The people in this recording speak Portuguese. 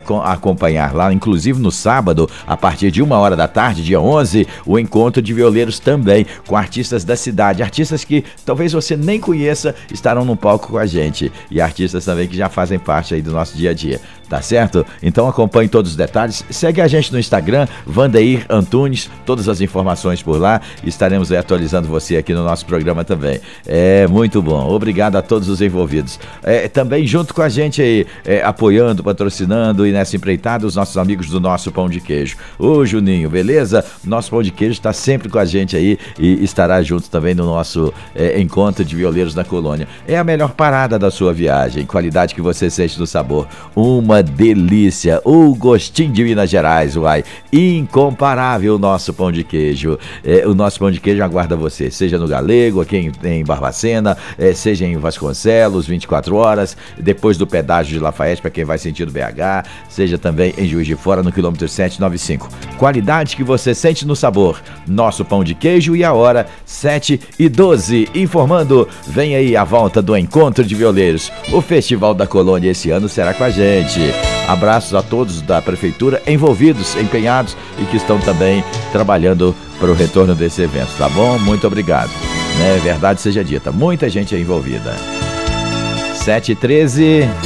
acompanhar lá, inclusive no sábado, a partir de 1h da tarde, dia 11, o Encontro de Violeiros também, com artistas da cidade, artistas que talvez você nem conheça, estarão no palco com a gente, e artistas também que já fazem parte aí do nosso dia a dia, tá certo? Então acompanhe todos os detalhes, segue a gente no Instagram, Vandeir Antunes, todas as informações por lá, estaremos aí atualizando você aqui no nosso programa também. É muito bom, obrigado a todos os envolvidos. Também junto com a gente aí, apoiando, patrocinando e nessa empreitada, os nossos amigos do Nosso Pão de Queijo. Ô Juninho, beleza? Nosso Pão de Queijo está sempre com a gente aí e estará junto também no nosso Encontro de Violeiros na Colônia. É a melhor parada da sua viagem, qualidade que você sente no sabor. Uma delícia, o gostinho de Minas Gerais, uai, incomparável o nosso pão de queijo. O nosso pão de queijo aguarda você, seja no Galego, aqui em Barbacena, seja em Vasconcelos, 24 horas, depois do pedágio de Lafayette, para quem vai sentido BH, seja também em Juiz de Fora, no quilômetro 795. Qualidade que você sente no sabor. Nosso pão de queijo e a hora 7h12. Informando, vem aí a volta do Encontro de Violeiros. O Festival da Colônia esse ano será com a gente. Abraços a todos da Prefeitura envolvidos, empenhados e que estão também trabalhando para o retorno desse evento, tá bom? Muito obrigado. Verdade seja dita, muita gente é envolvida. 7h13.